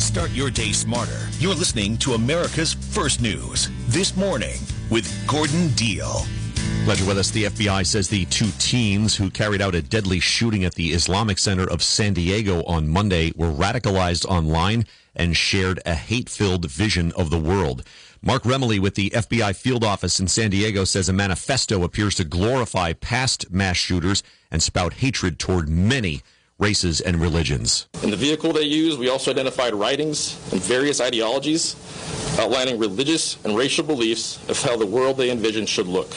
Start your day smarter. You're listening to America's First News This Morning with Gordon Deal. Glad you're with us. The FBI says the two teens who carried out a deadly shooting at the Islamic Center of San Diego on Monday were radicalized online and shared a hate-filled vision of the world. Mark Remley with the FBI field office in San Diego says a manifesto appears to glorify past mass shooters and spout hatred toward many races and religions. In the vehicle they used, we also identified writings and various ideologies outlining religious and racial beliefs of how the world they envisioned should look.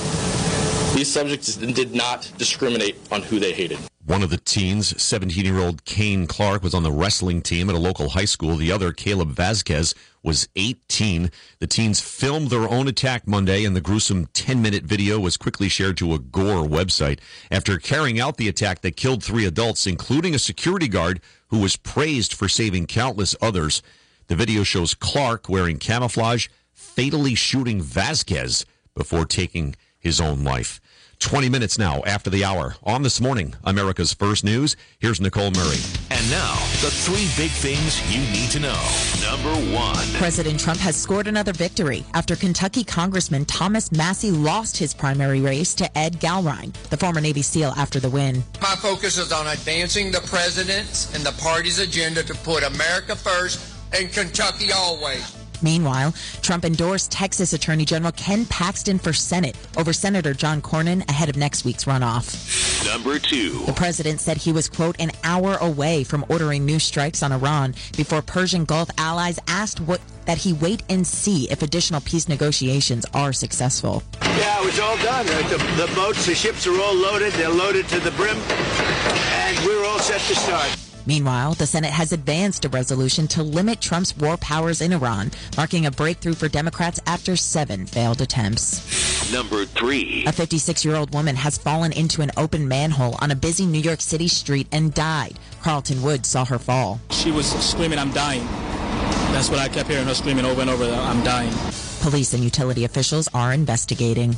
These subjects did not discriminate on who they hated. One of the teens, 17-year-old Kane Clark, was on the wrestling team at a local high school. The other, Caleb Vasquez, was 18. The teens filmed their own attack Monday, and the gruesome 10-minute video was quickly shared to a Gore website. After carrying out the attack that killed 3 adults, including a security guard who was praised for saving countless others, the video shows Clark wearing camouflage, fatally shooting Vasquez before taking his own life. 20 minutes now after the hour. On This Morning, America's First News, here's Nicole Murray. And now, the 3 big things you need to know. Number 1. President Trump has scored another victory after Kentucky Congressman Thomas Massie lost his primary race to Ed Galrine, the former Navy SEAL, after the win. My focus is on advancing the president's and the party's agenda to put America first and Kentucky always. Meanwhile, Trump endorsed Texas Attorney General Ken Paxton for Senate over Senator John Cornyn ahead of next week's runoff. Number 2. The president said he was, quote, an hour away from ordering new strikes on Iran before Persian Gulf allies asked that he wait and see if additional peace negotiations are successful. Yeah, it was all done. The boats, the ships are all loaded. They're loaded to the brim, and we're all set to start. Meanwhile, the Senate has advanced a resolution to limit Trump's war powers in Iran, marking a breakthrough for Democrats after 7 failed attempts. Number 3. A 56-year-old woman has fallen into an open manhole on a busy New York City street and died. Carlton Woods saw her fall. She was screaming, "I'm dying." That's what I kept hearing her screaming over and over, "I'm dying." Police and utility officials are investigating.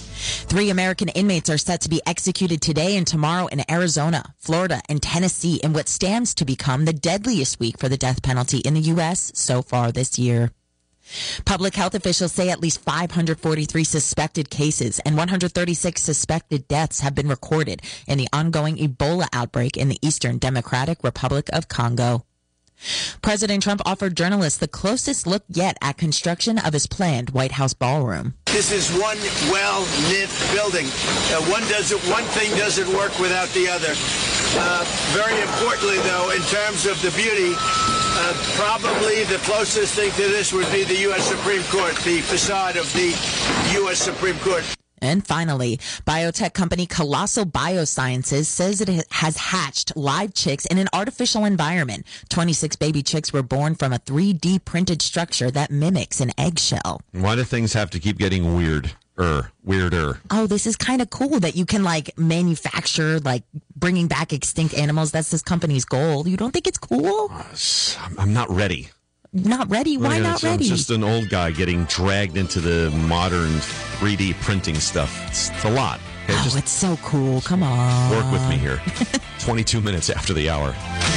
3 American inmates are set to be executed today and tomorrow in Arizona, Florida, and Tennessee in what stands to become the deadliest week for the death penalty in the U.S. so far this year. Public health officials say at least 543 suspected cases and 136 suspected deaths have been recorded in the ongoing Ebola outbreak in the Eastern Democratic Republic of Congo. President Trump offered journalists the closest look yet at construction of his planned White House ballroom. This is one well-knit building. One thing doesn't work without the other. Very importantly, though, in terms of the beauty, probably the closest thing to this would be the U.S. Supreme Court, the facade of the U.S. Supreme Court. And finally, biotech company Colossal Biosciences says it has hatched live chicks in an artificial environment. 26 baby chicks were born from a 3D printed structure that mimics an eggshell. Why do things have to keep getting weirder? Oh, this is kind of cool that you can manufacture bringing back extinct animals. That's this company's goal. You don't think it's cool? I'm not ready. Not ready? Why not ready? I'm just an old guy getting dragged into the modern 3D printing stuff. It's a lot. Okay, it's so cool. Come on. Work with me here. 22 minutes after the hour.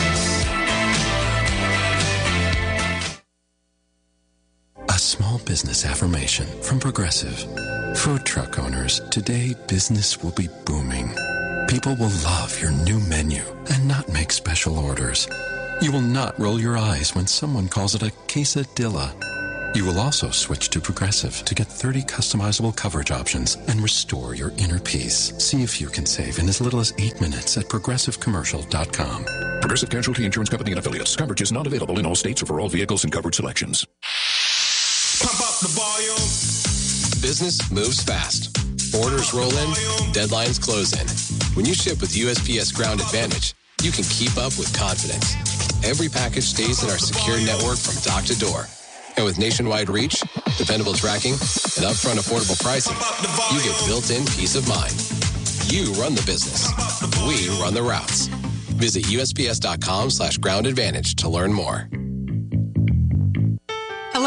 A small business affirmation from Progressive. Food truck owners, today business will be booming. People will love your new menu and not make special orders. You will not roll your eyes when someone calls it a quesadilla. You will also switch to Progressive to get 30 customizable coverage options and restore your inner peace. See if you can save in as little as 8 minutes at ProgressiveCommercial.com. Progressive Casualty Insurance Company and Affiliates. Coverage is not available in all states or for all vehicles and coverage selections. Pump up the volume. Business moves fast. Orders roll in, deadlines close in. When you ship with USPS Ground Advantage, you can keep up with confidence. Every package stays in our secure network from dock to door. And with nationwide reach, dependable tracking, and upfront affordable pricing, you get built-in peace of mind. You run the business. We run the routes. Visit USPS.com/groundadvantage to learn more. Hello,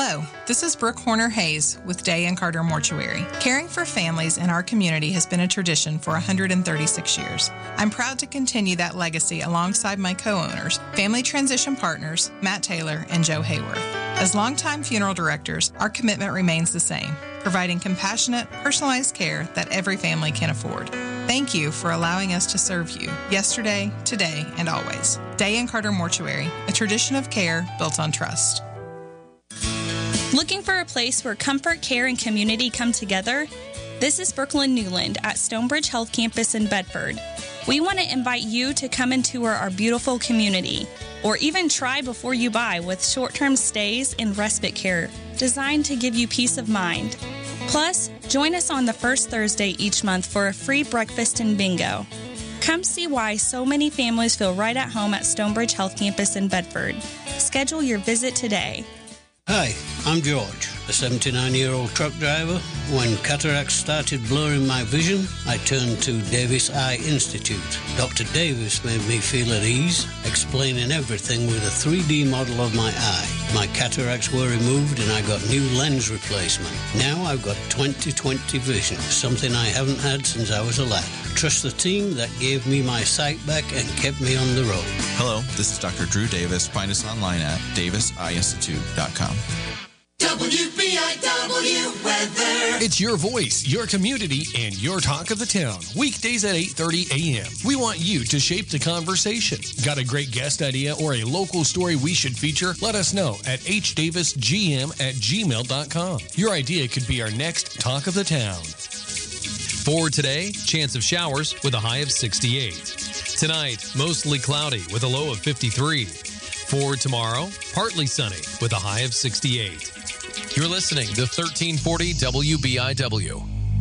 This is Brooke Horner-Hayes with Day and Carter Mortuary. Caring for families in our community has been a tradition for 136 years. I'm proud to continue that legacy alongside my co-owners, family transition partners, Matt Taylor and Joe Hayworth. As longtime funeral directors, our commitment remains the same, providing compassionate, personalized care that every family can afford. Thank you for allowing us to serve you yesterday, today, and always. Day and Carter Mortuary, a tradition of care built on trust. Looking for a place where comfort, care, and community come together? This is Brooklyn Newland at Stonebridge Health Campus in Bedford. We want to invite you to come and tour our beautiful community, or even try before you buy with short-term stays and respite care designed to give you peace of mind. Plus, join us on the first Thursday each month for a free breakfast and bingo. Come see why so many families feel right at home at Stonebridge Health Campus in Bedford. Schedule your visit today. Hi, I'm George, a 79-year-old truck driver. When cataracts started blurring my vision, I turned to Davis Eye Institute. Dr. Davis made me feel at ease, explaining everything with a 3D model of my eye. My cataracts were removed and I got new lens replacement. Now I've got 20/20 vision, something I haven't had since I was a lad. Trust the team that gave me my sight back and kept me on the road. Hello, this is Dr. Drew Davis. Find us online at daviseyeinstitute.com. WBIW weather. It's your voice, your community, and your talk of the town. Weekdays at 8:30 a.m. We want you to shape the conversation. Got a great guest idea or a local story we should feature? Let us know at hdavisgm@gmail.com. Your idea could be our next talk of the town. For today, chance of showers with a high of 68. Tonight, mostly cloudy with a low of 53. For tomorrow, partly sunny with a high of 68. You're listening to 1340 WBIW.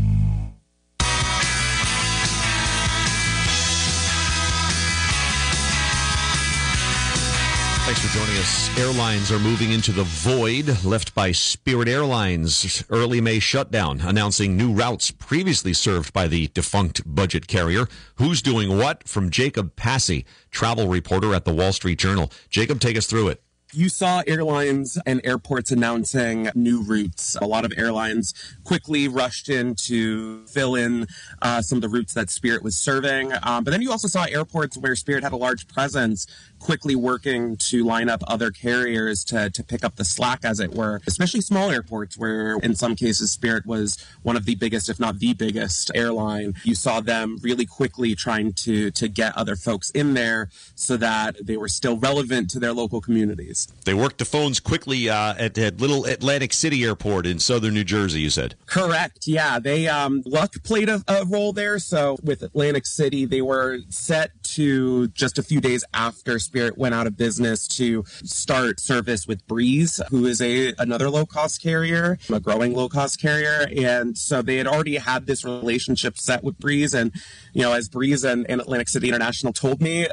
Thanks for joining us. Airlines are moving into the void left by Spirit Airlines' early May shutdown, announcing new routes previously served by the defunct budget carrier. Who's doing what? From Jacob Passy, travel reporter at the Wall Street Journal. Jacob, take us through it. You saw airlines and airports announcing new routes. A lot of airlines quickly rushed in to fill in some of the routes that Spirit was serving. But then you also saw airports where Spirit had a large presence quickly working to line up other carriers to pick up the slack, as it were, especially small airports where in some cases Spirit was one of the biggest, if not the biggest airline. You saw them really quickly trying to get other folks in there so that they were still relevant to their local communities. They worked the phones quickly at Little Atlantic City Airport in southern New Jersey, you said. Correct, yeah. They luck played a role there. So with Atlantic City, they were set to just a few days after Spirit went out of business to start service with Breeze, who is another low-cost carrier, a growing low-cost carrier. And so they had already had this relationship set with Breeze. And, as Breeze and Atlantic City International told me,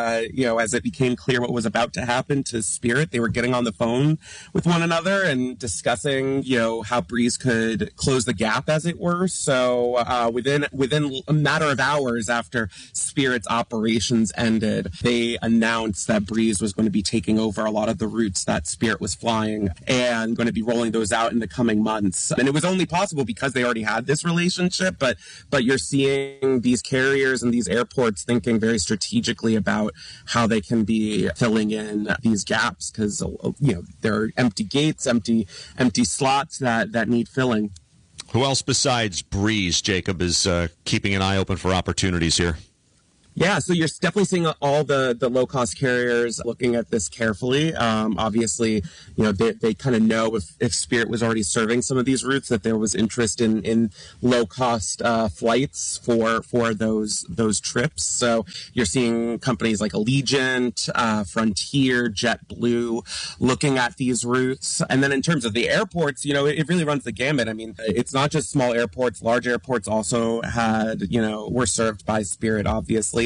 as it became clear what was about to happen to Spirit, they were getting on the phone with one another and discussing, how Breeze could close the gap, as it were. So within a matter of hours after Spirit's operations ended, they announced that Breeze was going to be taking over a lot of the routes that Spirit was flying and going to be rolling those out in the coming months. And it was only possible because they already had this relationship, but you're seeing these carriers and these airports thinking very strategically about how they can be filling in these gaps, because there are empty gates, empty slots that need filling. Who else besides Breeze, Jacob, is keeping an eye open for opportunities here? Yeah, so you're definitely seeing all the low-cost carriers looking at this carefully. Obviously, they kind of know if Spirit was already serving some of these routes, that there was interest in low-cost flights for those trips. So you're seeing companies like Allegiant, Frontier, JetBlue looking at these routes. And then in terms of the airports, it really runs the gamut. I mean, it's not just small airports. Large airports also were served by Spirit, obviously.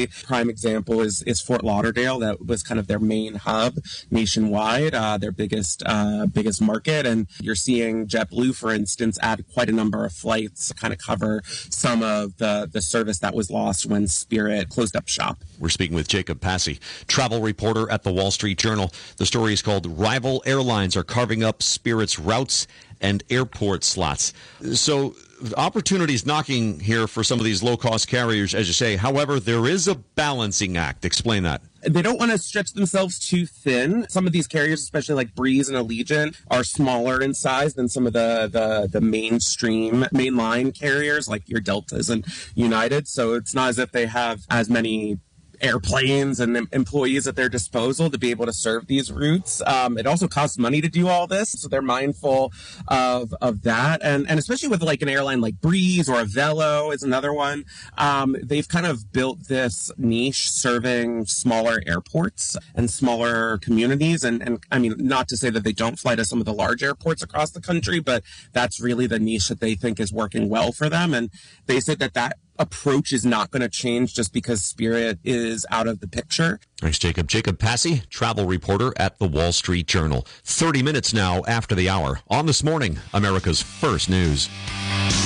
globally. Prime example is Fort Lauderdale. That was kind of their main hub nationwide, their biggest market. And you're seeing JetBlue, for instance, add quite a number of flights to kind of cover some of the service that was lost when Spirit closed up shop. We're speaking with Jacob Passy, travel reporter at the Wall Street Journal. The story is called Rival Airlines Are Carving Up Spirit's Routes and Airport Slots. So opportunities knocking here for some of these low-cost carriers, as you say. However, there is a balancing act. Explain that. They don't want to stretch themselves too thin. Some of these carriers, especially like Breeze and Allegiant, are smaller in size than some of the mainline carriers like your Deltas and United. So it's not as if they have as many airplanes and employees at their disposal to be able to serve these routes. It also costs money to do all this, so they're mindful of that. And especially with like an airline like Breeze or Avelo is another one. They've kind of built this niche serving smaller airports and smaller communities. And I mean, not to say that they don't fly to some of the large airports across the country, but that's really the niche that they think is working well for them. And they said that approach is not going to change just because Spirit is out of the picture. Thanks, Jacob. Jacob Passy, travel reporter at the Wall Street Journal. 30 minutes now after the hour on This Morning, America's First News.